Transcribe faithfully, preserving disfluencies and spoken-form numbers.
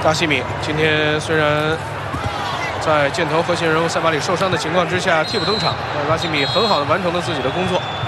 扎西米今天虽然在箭头核心人物塞马里受伤的情况之下替补登场，但扎西米很好的完成了自己的工作。